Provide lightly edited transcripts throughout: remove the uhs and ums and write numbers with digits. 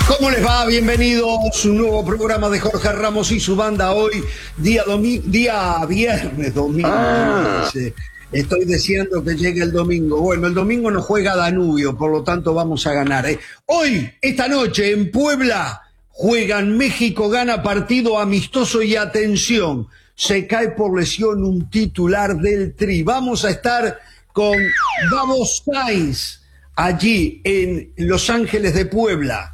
¿Cómo les va? Bienvenidos a un nuevo programa de Jorge Ramos y su banda. Hoy, día viernes, domingo. Estoy deseando que llegue el domingo. Bueno, el domingo nos juega Danubio, por lo tanto vamos a ganar. Hoy, esta noche, en Puebla, juegan México, gana partido amistoso y atención, se cae por lesión un titular del Tri. Vamos a estar con Davos Sainz, allí en Los Ángeles de Puebla.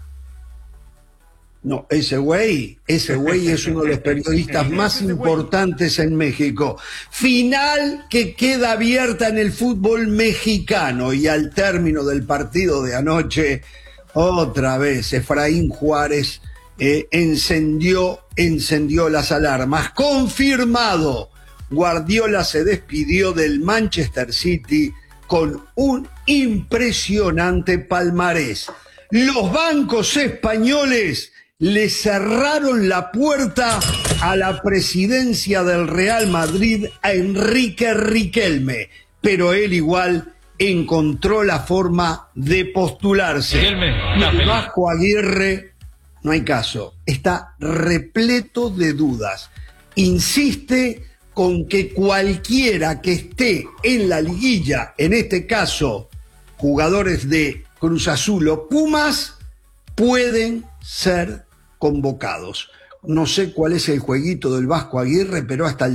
No, ese güey es uno de los periodistas más importantes en México. Final que queda abierta en el fútbol mexicano, y al término del partido de anoche, otra vez Efraín Juárez encendió las alarmas. Confirmado, Guardiola se despidió del Manchester City con un impresionante palmarés. Los bancos españoles le cerraron la puerta a la presidencia del Real Madrid a Enrique Riquelme, pero él igual encontró la forma de postularse. El Vasco Aguirre, no hay caso, está repleto de dudas. Insiste con que cualquiera que esté en la liguilla, en este caso jugadores de Cruz Azul o Pumas, pueden ser convocados. No sé cuál es el jueguito del Vasco Aguirre, pero a esta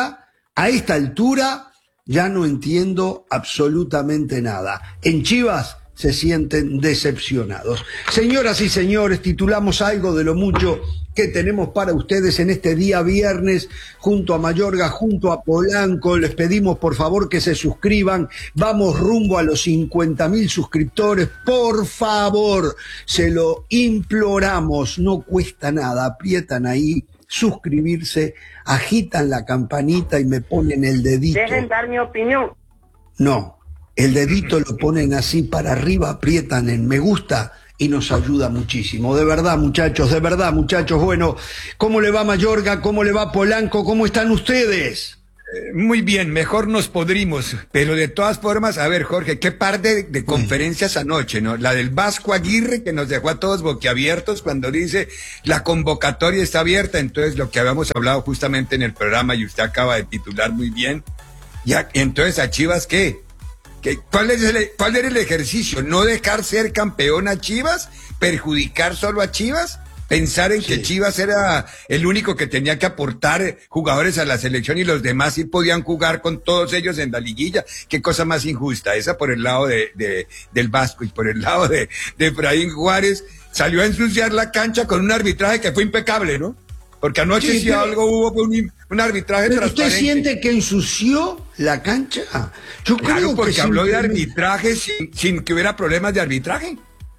altura, ya no entiendo absolutamente nada. En Chivas se sienten decepcionados. Señoras y señores, titulamos algo de lo mucho que tenemos para ustedes en este día viernes, junto a Mayorga, junto a Polanco. Les pedimos por favor que se suscriban. Vamos rumbo a los 50.000 suscriptores. Por favor, se lo imploramos. No cuesta nada. Aprietan ahí suscribirse, agitan la campanita y me ponen el dedito. Dejen dar mi opinión. No, el dedito lo ponen así para arriba, aprietan en me gusta y nos ayuda muchísimo. De verdad, muchachos. Bueno, ¿cómo le va Mayorga? ¿Cómo le va Polanco? ¿Cómo están ustedes? Muy bien, mejor nos podrimos, pero de todas formas, a ver, Jorge, qué par de conferencias anoche, ¿no? La del Vasco Aguirre, que nos dejó a todos boquiabiertos cuando dice la convocatoria está abierta. Entonces, lo que habíamos hablado justamente en el programa y usted acaba de titular muy bien. Ya, entonces, ¿a Chivas qué? ¿Cuál era el ejercicio? ¿No dejar ser campeón a Chivas? ¿Perjudicar solo a Chivas? ¿Pensar en que Chivas era el único que tenía que aportar jugadores a la selección y los demás sí podían jugar con todos ellos en la liguilla? Qué cosa más injusta. Esa por el lado del Vasco, y por el lado de Efraín Juárez salió a ensuciar la cancha con un arbitraje que fue impecable, ¿no? Porque anoche si algo hubo fue un arbitraje transparente. ¿Usted siente que ensució la cancha? Yo creo porque que habló de arbitraje sin que hubiera problemas de arbitraje.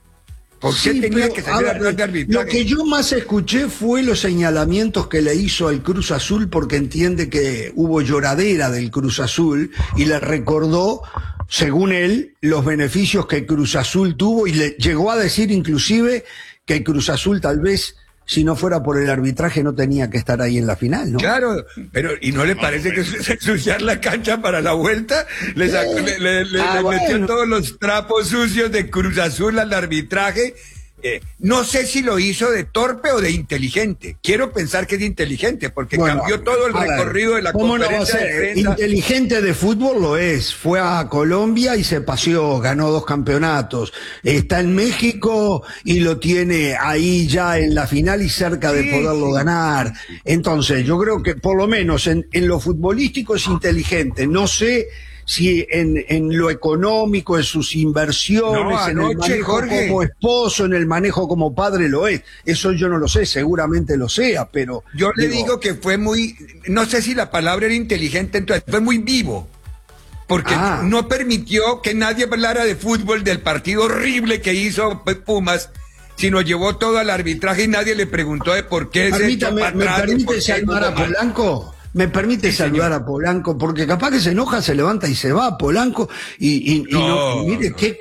¿Por qué tenía que salir a hablar de arbitraje? Lo que yo más escuché fue los señalamientos que le hizo al Cruz Azul, porque entiende que hubo lloradera del Cruz Azul y le recordó, según él, los beneficios que Cruz Azul tuvo, y le llegó a decir inclusive que Cruz Azul tal vez, si no fuera por el arbitraje, no tenía que estar ahí en la final, ¿no? Claro, pero ¿y no le parece que ensuciar la cancha para la vuelta? Le metió todos los trapos sucios de Cruz Azul al arbitraje. No sé si lo hizo de torpe o de inteligente. Quiero pensar que es de inteligente, porque cambió todo el recorrido de la conferencia de prensa. Inteligente de fútbol lo es. Fue a Colombia y se paseó, ganó 2 campeonatos. Está en México y lo tiene ahí ya en la final y cerca de poderlo ganar. Entonces, yo creo que por lo menos en lo futbolístico es inteligente. No sé si en lo económico, en sus inversiones, en el manejo como esposo, en el manejo como padre lo es. Eso yo no lo sé, seguramente lo sea, pero... Yo le digo que fue muy, no sé si la palabra era inteligente, entonces fue muy vivo, porque no permitió que nadie hablara de fútbol, del partido horrible que hizo Pumas, sino llevó todo al arbitraje y nadie le preguntó de por qué se echó para atrás. ¿Me permite salvar a Polanco? ¿Me permite saludar a Polanco? Porque capaz que se enoja, se levanta y se va Polanco. Y mire qué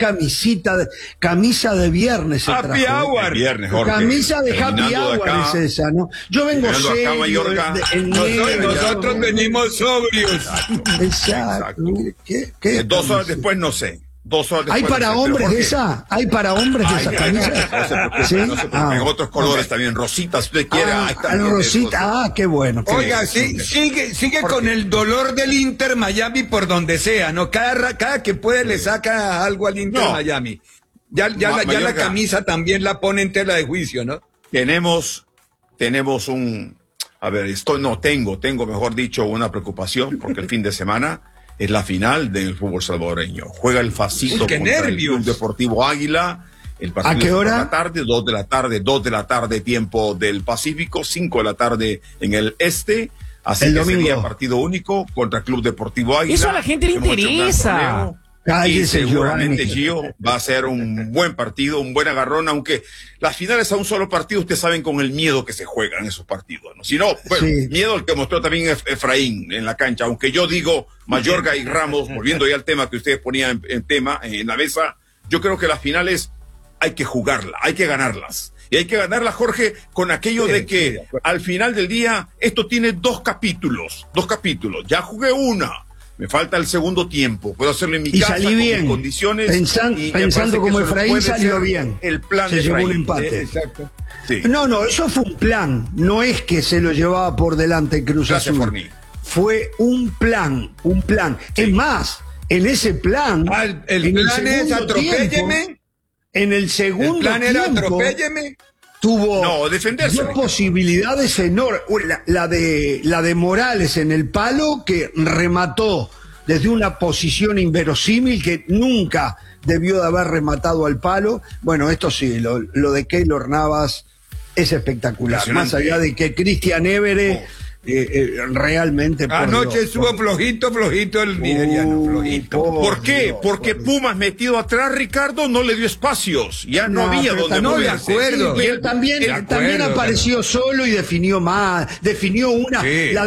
camisa de viernes se Happy trajo. Hour. Viernes, Jorge. Camisa de Happy Hour es esa, ¿no? Yo vengo serio. Nosotros venimos sobrios. Exacto. ¿Qué 2 horas después no sé. 2 horas después. ¿Hay para hombres de esa? ¿Hay para hombres de esa camisa? No sé por qué, ¿Sí? no sé por qué. En otros colores también, rositas, si usted quiere. Rosita, qué bueno. Oiga, sigue con el dolor del Inter Miami por donde sea, ¿no? Cada que puede le saca algo al Inter Miami. Ya la camisa también la pone en tela de juicio, ¿no? Tenemos un... A ver, tengo, mejor dicho, una preocupación, porque el fin de semana es la final del fútbol salvadoreño. Juega el Facito contra el Club Deportivo Águila. El partido ¿A qué hora? 2 de la tarde, tiempo del Pacífico, 5 de la tarde en el este. Así el que domingo. sería partido único contra el Club Deportivo Águila. Eso a la gente le interesa. Y seguramente, Gio, va a ser un buen partido, un buen agarrón, aunque las finales a un solo partido, ustedes saben con el miedo que se juegan esos partidos, ¿no? Si no, bueno, miedo el que mostró también Efraín en la cancha, aunque yo digo Mayorga y Ramos, volviendo ya al tema que ustedes ponían en la mesa, yo creo que las finales hay que jugarlas, hay que ganarlas. Y hay que ganarlas, Jorge, con aquello de que al final del día esto tiene dos capítulos. Ya jugué una. Me falta el segundo tiempo. Puedo hacerlo en mi casa, salí con bien. mis condiciones. Pensando como Efraín salió bien. El plan se de llevó Efraín. un empate. Exacto. Sí. No, eso fue un plan. No es que se lo llevaba por delante Cruz Gracias, Azul. Forni. Fue un plan. Sí. Es más, en ese plan... el plan es atropélleme. En el segundo El plan era tiempo, atropélleme. tuvo defenderse. dos posibilidades enormes. La de Morales en el palo, que remató desde una posición inverosímil que nunca debió de haber rematado al palo. Bueno, esto sí, lo de Keylor Navas es espectacular. Más allá de que Cristian Évere realmente... Anoche estuvo flojito el nigeriano, flojito. ¿Por qué? Porque Pumas metido atrás, Ricardo, no le dio espacios. Ya no había donde moverse. De acuerdo. Pero también apareció solo y definió más. Definió una.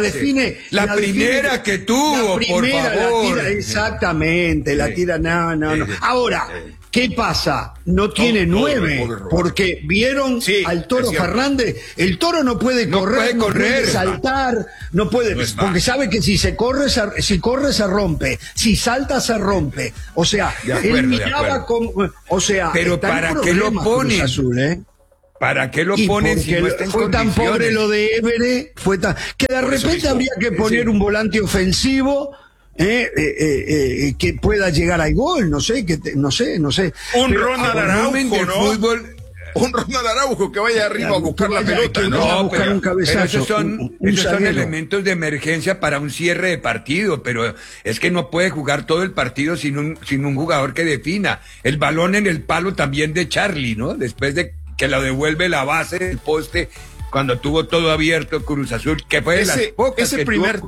La primera que tuvo, por favor. Exactamente. La tira, no. Ahora, ¿qué pasa? No tiene 9, porque vieron al Toro Fernández. El Toro no puede correr, no puede saltar, no puede, porque sabe que si corre se rompe, si salta se rompe. O sea, él miraba como, o sea, pero ¿para qué lo pones? Azul, ¿Para qué lo pones si no está en fue tan pobre lo de Évere, que de repente habría que poner un volante ofensivo. Que pueda llegar al gol, no sé. Un Ronald Araujo, ¿no? Un Ronald Araujo que vaya arriba a buscar la pelota, pero esos son elementos de emergencia para un cierre de partido, pero es que no puede jugar todo el partido sin un jugador que defina. El balón en el palo también de Charlie, ¿no? Después de que lo devuelve la base del poste, cuando tuvo todo abierto Cruz Azul, que fue ese primer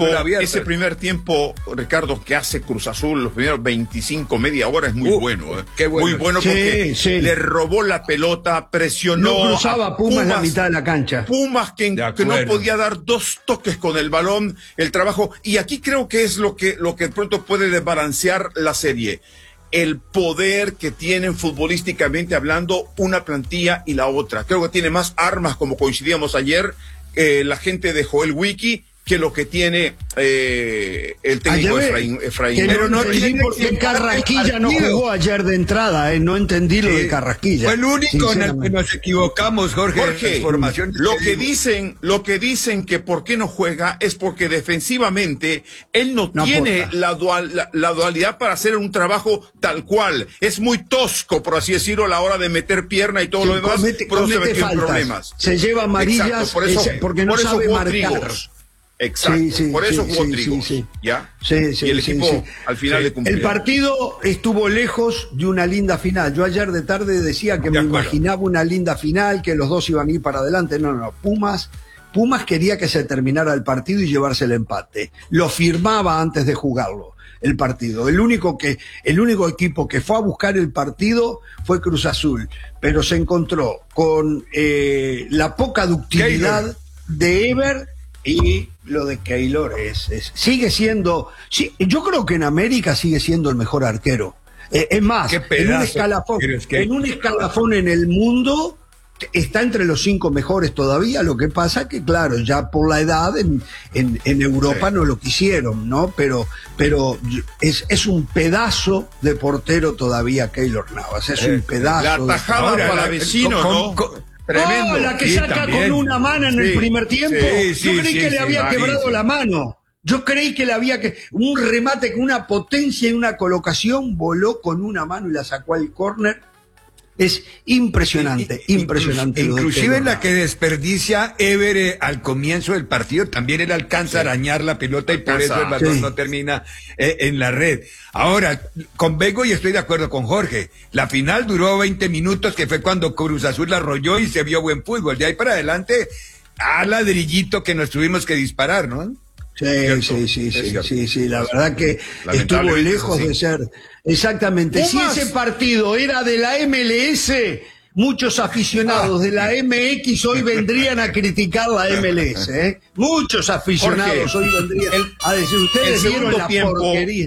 tiempo, Ricardo, que hace Cruz Azul, los primeros 25, media hora, es muy bueno. Qué bueno. Muy bueno porque le robó la pelota, presionó. No cruzaba Pumas en la mitad de la cancha. Pumas que no podía dar 2 toques con el balón, el trabajo. Y aquí creo que es lo que de pronto puede desbalancear la serie. El poder que tienen futbolísticamente hablando una plantilla y la otra. Creo que tiene más armas, como coincidíamos ayer, la gente de Joel Wiki, que lo que tiene el técnico Efraín. Pero no entendí por qué Carrasquilla no jugó ayer de entrada, no entendí lo de Carrasquilla. Fue el único en el que nos equivocamos, Jorge. Lo que dicen que por qué no juega es porque defensivamente él no tiene la dualidad para hacer un trabajo tal cual. Es muy tosco, por así decirlo, a la hora de meter pierna y todo lo demás. Por eso se metió en problemas. Se lleva amarillas porque no sabe marcar. Exacto, por eso jugó Trigos, ¿ya? Y el equipo al final de cumplir. El partido estuvo lejos de una linda final. Yo ayer de tarde decía que me imaginaba una linda final, que los dos iban a ir para adelante. No. Pumas quería que se terminara el partido y llevarse el empate. Lo firmaba antes de jugarlo, el partido. El único equipo que fue a buscar el partido fue Cruz Azul, pero se encontró con la poca ductilidad de Ever. Y lo de Keylor sigue siendo, yo creo que en América sigue siendo el mejor arquero. Es más, en un escalafón en el mundo, está entre los 5 mejores todavía. Lo que pasa que, claro, ya por la edad en Europa no lo quisieron, ¿no? Pero es un pedazo de portero todavía Keylor Navas, es un pedazo. La tajada para vecino, ¿no? Tremendo. La que saca con una mano en el primer tiempo. Yo creí que le había quebrado la mano. Yo creí que le había un remate con una potencia y una colocación, voló con una mano y la sacó al córner. Es impresionante, impresionante. Inclusive en la que desperdicia Évere al comienzo del partido, también él alcanza a arañar la pelota y por eso el balón no termina en la red. Ahora, convengo y estoy de acuerdo con Jorge, la final duró 20 minutos, que fue cuando Cruz Azul la arrolló y se vio buen fútbol. De ahí para adelante, a ladrillito que nos tuvimos que disparar, ¿no? Sí, la verdad que estuvo lejos de ser. Exactamente. Si ese partido era de la MLS, muchos aficionados de la MX hoy vendrían a criticar la MLS, ¿eh? Muchos aficionados hoy vendrían a decir, ustedes vieron la porquería.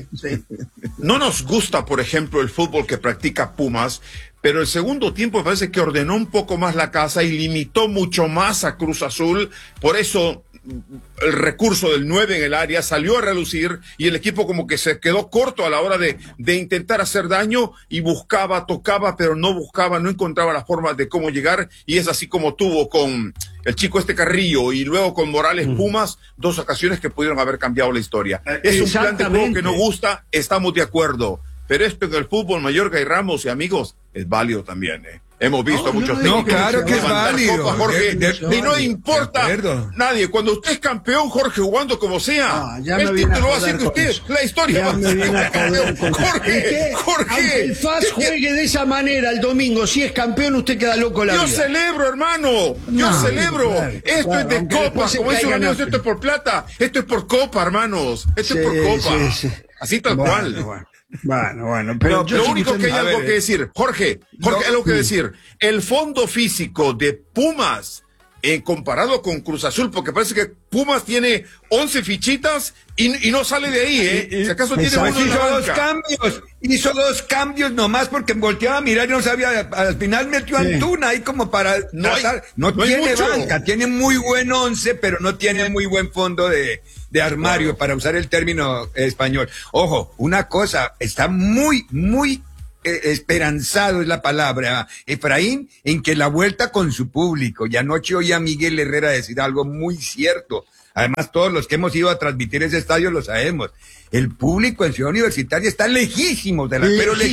No nos gusta, por ejemplo, el fútbol que practica Pumas, pero el segundo tiempo me parece que ordenó un poco más la casa y limitó mucho más a Cruz Azul. Por eso el recurso del 9 en el área salió a relucir y el equipo como que se quedó corto a la hora de intentar hacer daño y buscaba, tocaba, pero no encontraba las formas de cómo llegar, y es así como tuvo con el chico Carrillo y luego con Morales Pumas, 2 ocasiones que pudieron haber cambiado la historia. Es un plan de juego que no gusta, estamos de acuerdo, pero esto en el fútbol, Mayorga y Ramos y amigos, es válido también, Hemos visto muchos técnicos. No, claro que es válido. Copa, Jorge, y no importa nadie. Cuando usted es campeón, Jorge, jugando como sea, el título va a ser de usted. La historia va a ser de Jorge. Aunque el FAS juegue de esa manera el domingo, si es campeón, usted queda loco la vida. Yo celebro, hermano. Yo celebro. Esto es de Copa. Como dice un amigo, esto es por plata. Esto es por Copa, hermanos. Esto es por Copa. Así tal cual. Bueno, pero lo único que hay algo que decir, Jorge, algo que decir, el fondo físico de Pumas, comparado con Cruz Azul, porque parece que Pumas tiene 11 fichitas y no sale de ahí, si acaso tiene uno en la banca. Hizo 2 cambios nomás porque volteaba a mirar y no sabía, al final metió a Antuna ahí como para no tiene banca, tiene muy buen 11, pero no tiene muy buen fondo de armario, para usar el término español. Ojo, una cosa, está muy esperanzado es la palabra, Efraín, en que la vuelta con su público, y anoche oí a Miguel Herrera decir algo muy cierto. Además, todos los que hemos ido a transmitir ese estadio lo sabemos. El público en Ciudad Universitaria está lejísimos de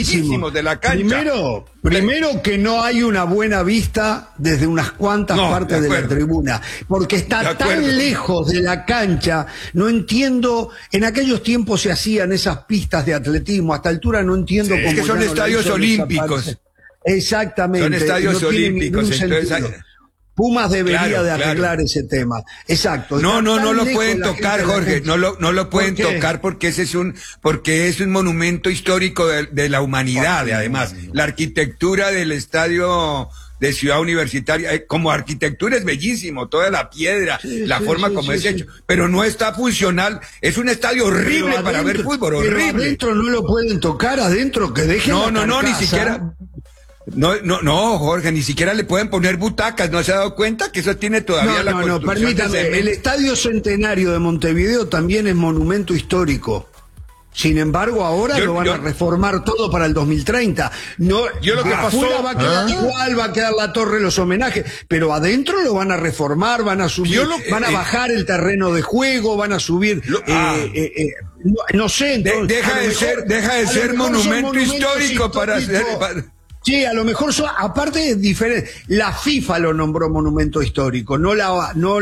la cancha. Primero que no hay una buena vista desde unas cuantas partes de la tribuna, porque está tan lejos de la cancha. No entiendo, en aquellos tiempos se hacían esas pistas de atletismo, a esta altura no entiendo cómo. Es que son estadios olímpicos. Exactamente. Son estadios olímpicos, entonces Pumas debería de arreglar ese tema. Exacto. No lo pueden tocar, Jorge. No lo pueden tocar porque es un monumento histórico de la humanidad, además. La arquitectura del estadio de Ciudad Universitaria, como arquitectura es bellísimo, toda la piedra, forma como es hecho, pero no está funcional. Es un estadio horrible para ver fútbol, horrible. Adentro no lo pueden tocar, adentro que dejen No, ni siquiera. No, Jorge, ni siquiera le pueden poner butacas, ¿no se ha dado cuenta que eso tiene todavía la construcción? No, permítame, el Estadio Centenario de Montevideo también es monumento histórico. Sin embargo, ahora lo van a reformar todo para el 2030. Afuera va a quedar igual, va a quedar la torre, los homenajes, pero adentro lo van a reformar, van a subir, van a bajar el terreno de juego, van a subir, no sé. Entonces, deja de ser monumento histórico para hacer. Sí, a lo mejor aparte es diferente. La FIFA lo nombró monumento histórico, no la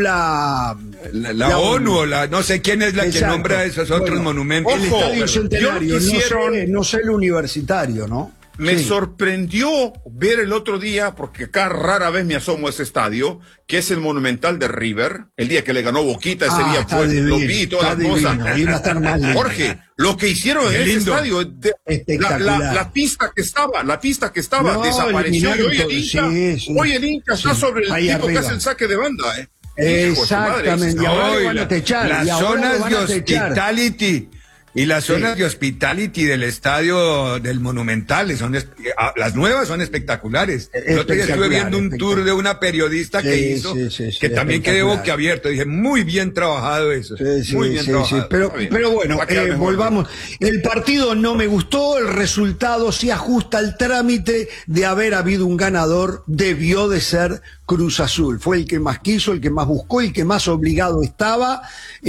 ONU, o no sé quién es la que nombra esos otros monumentos. El Estadio Centenario, no sé el Universitario, ¿no? Me sorprendió ver el otro día, porque acá rara vez me asomo a ese estadio, que es el Monumental de River, el día que le ganó Boquita, ese día lo vi, todas las cosas. Jorge, lo que hicieron en ese estadio, la pista que estaba, desapareció, y hoy el Inca está sobre el tipo que hace el saque de banda, Exactamente, y ahora lo van a techar. Las zonas de hospitality Y las zonas de hospitality del estadio del Monumental las nuevas son espectaculares. El otro día estuve viendo un tour de una periodista que hizo, que también quedé boquiabierto. Dije, muy bien trabajado eso. Muy bien trabajado. Pero bueno, volvamos. El partido no me gustó, el resultado se ajusta al trámite de haber habido un ganador, debió de ser Cruz Azul. Fue el que más quiso, el que más buscó, el que más obligado estaba.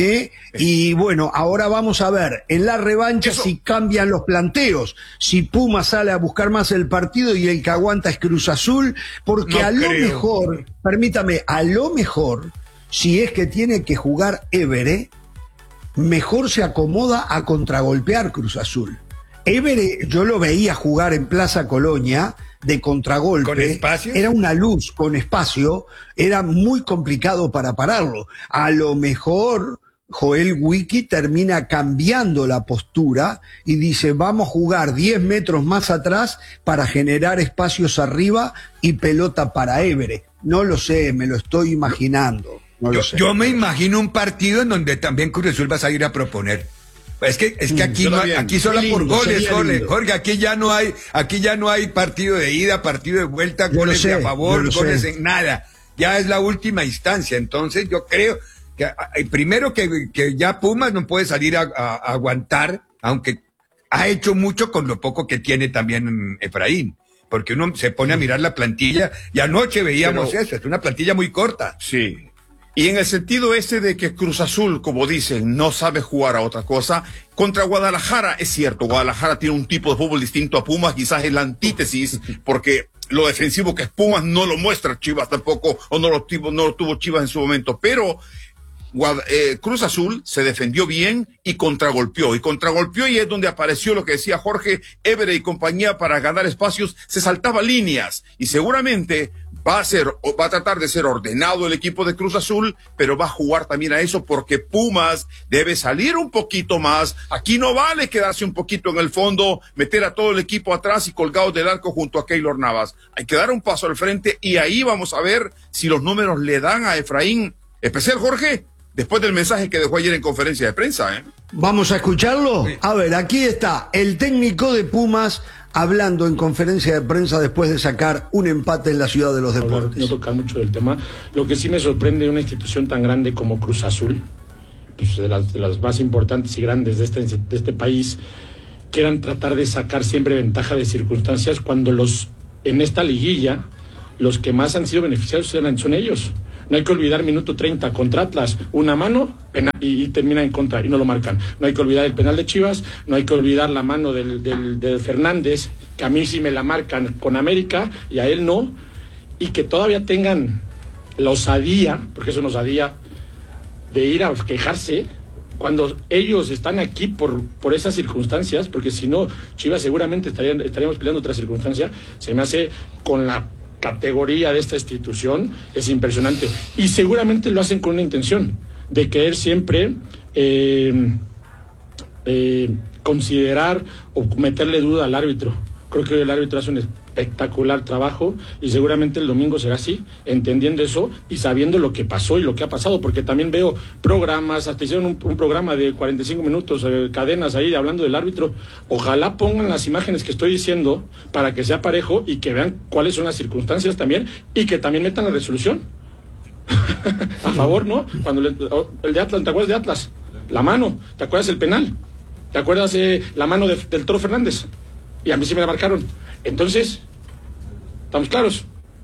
Y bueno, ahora vamos a ver en la revancha si cambian los planteos, si Puma sale a buscar más el partido y el que aguanta es Cruz Azul, porque a lo mejor, permítame, a lo mejor, si es que tiene que jugar Évere, mejor se acomoda a contragolpear Cruz Azul. Évere, yo lo veía jugar en Plaza Colonia de contragolpe. ¿Con espacio? Era una luz con espacio, era muy complicado para pararlo. A lo mejor Joel Wiki termina cambiando la postura y dice, vamos a jugar 10 metros más atrás para generar espacios arriba y pelota para Évere. No lo sé, me lo estoy imaginando. No lo sé. Yo me imagino un partido en donde también Cruz Azul va a salir a proponer. Es que aquí no, aquí solo por goles, Jorge, aquí ya no hay partido de ida, partido de vuelta, goles a favor, goles en nada. Ya es la última instancia. Entonces yo creo que primero que ya Pumas no puede salir a aguantar, aunque ha hecho mucho con lo poco que tiene también Efraín. Porque uno se pone a mirar la plantilla y anoche veíamos eso, es una plantilla muy corta. Sí. Y en el sentido ese de que Cruz Azul, como dicen, no sabe jugar a otra cosa, contra Guadalajara, es cierto, Guadalajara tiene un tipo de fútbol distinto a Pumas, quizás es la antítesis, porque lo defensivo que es Pumas no lo muestra Chivas tampoco, o no lo tuvo Chivas en su momento, pero Cruz Azul se defendió bien y contragolpeó, y es donde apareció lo que decía Jorge, Évere y compañía para ganar espacios, se saltaba líneas, y seguramente va a tratar de ser ordenado el equipo de Cruz Azul, pero va a jugar también a eso porque Pumas debe salir un poquito más. Aquí no vale quedarse un poquito en el fondo, meter a todo el equipo atrás y colgados del arco junto a Keylor Navas. Hay que dar un paso al frente y ahí vamos a ver si los números le dan a Efraín. Especial, Jorge, después del mensaje que dejó ayer en conferencia de prensa. ¿Vamos a escucharlo? Sí. A ver, aquí está el técnico de Pumas hablando en conferencia de prensa después de sacar un empate en la Ciudad de los Deportes. No tocar mucho del tema. Lo que sí me sorprende de una institución tan grande como Cruz Azul, pues de las más importantes y grandes de este país, quieran tratar de sacar siempre ventaja de circunstancias cuando en esta liguilla los que más han sido beneficiados son ellos. No hay que olvidar minuto 30 contra Atlas, una mano, penal, y termina en contra, y no lo marcan. No hay que olvidar el penal de Chivas, no hay que olvidar la mano del Fernández, que a mí sí me la marcan con América, y a él no, y que todavía tengan la osadía, porque es una osadía, de ir a quejarse, cuando ellos están aquí por esas circunstancias, porque si no, Chivas seguramente estaríamos peleando otra circunstancia. Se me hace con la categoría de esta institución, es impresionante, y seguramente lo hacen con una intención de querer siempre considerar o meterle duda al árbitro. Creo que el árbitro hace un espectacular trabajo y seguramente el domingo será así, entendiendo eso y sabiendo lo que pasó y lo que ha pasado, porque también veo programas, hasta hicieron un programa de 45 minutos, cadenas ahí hablando del árbitro. Ojalá pongan las imágenes que estoy diciendo para que sea parejo y que vean cuáles son las circunstancias también y que también metan la resolución a favor, ¿no? Cuando el de Atlas, ¿te acuerdas de Atlas? La mano, ¿te acuerdas el penal? ¿Te acuerdas la mano del Toro Fernández? Y a mí sí me la marcaron. Entonces, ¿estamos claros?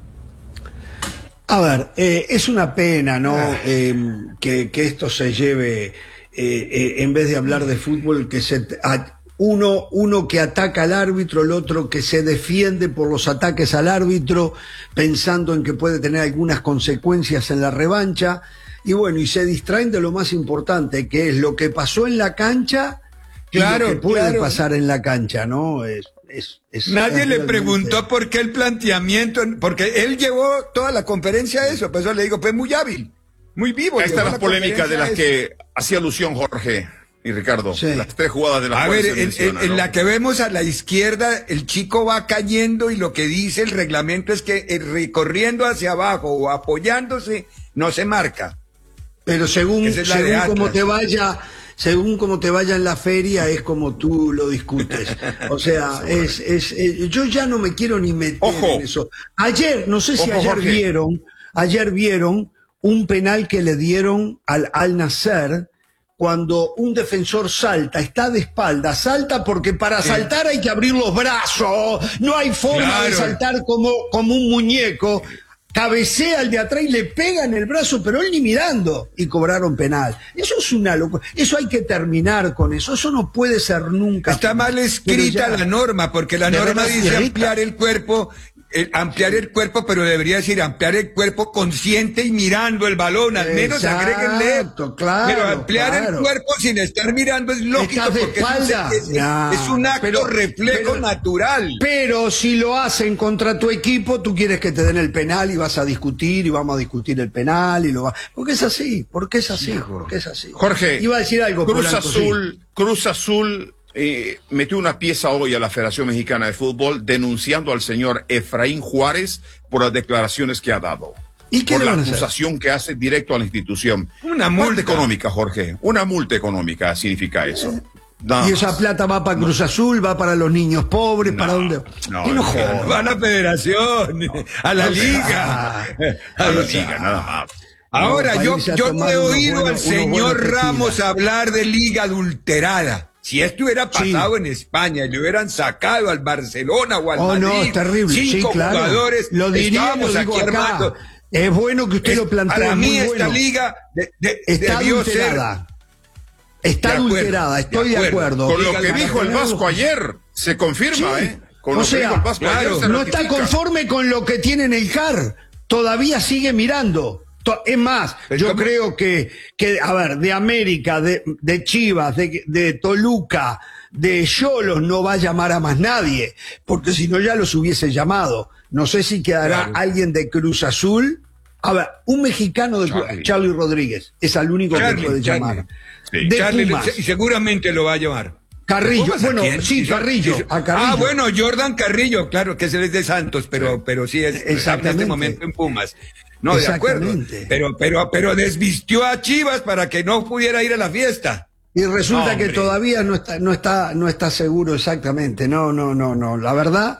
A ver, es una pena, ¿no? Que esto se lleve, en vez de hablar de fútbol, que uno que ataca al árbitro, el otro que se defiende por los ataques al árbitro, pensando en que puede tener algunas consecuencias en la revancha, y bueno, y se distraen de lo más importante, que es lo que pasó en la cancha. Claro, que puede pasar en la cancha, ¿no? Nadie le preguntó por qué el planteamiento, porque él llevó toda la conferencia a eso, por eso le digo, fue muy hábil, muy vivo. Ahí están las polémicas de las que hacía alusión Jorge y Ricardo, sí. Las tres jugadas de las cuales se menciona, en ¿no? la que vemos a la izquierda, el chico va cayendo y lo que dice el reglamento es que recorriendo hacia abajo o apoyándose, no se marca. Pero según cómo te vaya... según como te vaya en la feria es como tú lo discutes. O sea, yo ya no me quiero ni meter en eso. Ayer, no sé si ayer vieron un penal que le dieron al Al-Nassr cuando un defensor salta, está de espalda, salta porque para saltar hay que abrir los brazos, no hay forma de saltar como un muñeco. Cabecea al de atrás y le pega en el brazo, pero él ni mirando, y cobraron penal. Eso es una locura. Eso hay que terminar con eso. Eso no puede ser nunca. Está mal escrita la norma, porque la norma dice ampliar el cuerpo, pero debería decir ampliar el cuerpo consciente y mirando el balón, al menos agréguenle. Claro, pero ampliar el cuerpo sin estar mirando es lógico, porque es un acto reflejo natural. Pero si lo hacen contra tu equipo, tú quieres que te den el penal y vas a discutir y vamos a discutir el penal porque es así, porque es así. Jorge, iba a decir algo. Cruz Azul metió una pieza hoy a la Federación Mexicana de Fútbol denunciando al señor Efraín Juárez por las declaraciones que ha dado. ¿Y qué por la acusación que hace directo a la institución? Una multa económica, Jorge. Una multa económica significa eso. Y esa plata va para Cruz Azul, va para los niños pobres, ¿para dónde? Va a la federación, a la liga. A la liga, nada más. Ahora, yo no he oído al señor Ramos hablar de liga adulterada. Si esto hubiera pasado en España y le hubieran sacado al Barcelona o al Madrid, no, es terrible. 5 jugadores, lo diríamos aquí armando. Es bueno que usted lo plantee. Para mí esta liga está adulterada. Está adulterada, estoy de acuerdo. Con lo que dijo el Vasco ayer, se confirma, Con lo que dijo el Vasco ayer, no está conforme con lo que tiene en el CAR. Todavía sigue mirando. Es más, yo creo que, a ver, de América, de Chivas, de Toluca, de Xolos no va a llamar a más nadie, porque si no ya los hubiese llamado. No sé si quedará alguien de Cruz Azul. A ver, un mexicano de Charlie Rodríguez es el único que puede llamar. Sí. De Pumas. Y seguramente lo va a llamar. Carrillo, bueno, sí, Carrillo. Bueno, Jordan Carrillo, claro que es el de Santos, pero sí está en este momento en Pumas. No, de acuerdo. Pero desvistió a Chivas para que no pudiera ir a la fiesta. Y resulta que todavía no está seguro exactamente. No. La verdad,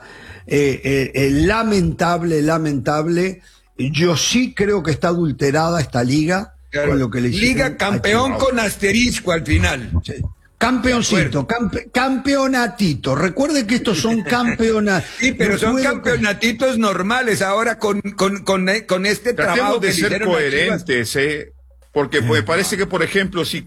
lamentable. Yo sí creo que está adulterada esta liga. Claro. Con lo que le Liga campeón con asterisco al final. Sí. Campeoncito, campeonatito. Recuerde que estos son campeonatos. Sí, pero son campeonatitos normales. Ahora con este trabajo de ser coherentes, porque me parece que, por ejemplo, si